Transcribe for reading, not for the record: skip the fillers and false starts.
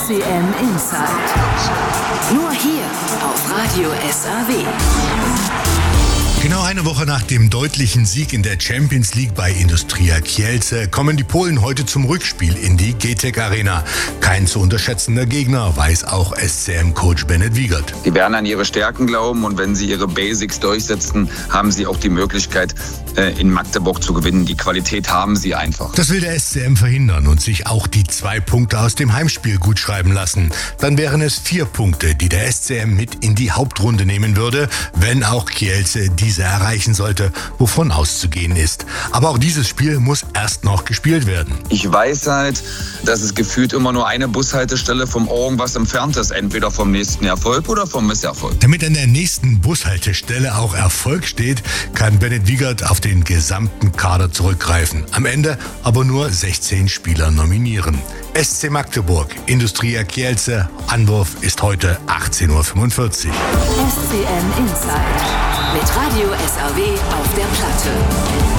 SCM Insight. Nur hier auf Radio SAW. Genau eine Woche nach dem deutlichen Sieg in der Champions League bei Industria Kielce kommen die Polen heute zum Rückspiel in die GTEC Arena. Kein zu unterschätzender Gegner, weiß auch SCM-Coach Bennett Wiegert. Die werden an ihre Stärken glauben und wenn sie ihre Basics durchsetzen, haben sie auch die Möglichkeit, in Magdeburg zu gewinnen. Die Qualität haben sie einfach. Das will der SCM verhindern und sich auch die 2 Punkte aus dem Heimspiel gut schreiben lassen. Dann wären es 4 Punkte, die der SCM mit in die Hauptrunde nehmen würde, wenn auch Kielce diese erreichen sollte, wovon auszugehen ist. Aber auch dieses Spiel muss erst noch gespielt werden. Ich weiß halt, dass es gefühlt immer nur eine Bushaltestelle vom irgendwas entfernt ist, entweder vom nächsten Erfolg oder vom Misserfolg. Damit an der nächsten Bushaltestelle auch Erfolg steht, kann Bennett Wiegert auf den gesamten Kader zurückgreifen. Am Ende aber nur 16 Spieler nominieren. SC Magdeburg, Industria Kielce, Anwurf ist heute 18:45 Uhr. SCM Insight mit Radio SAW auf der Platte.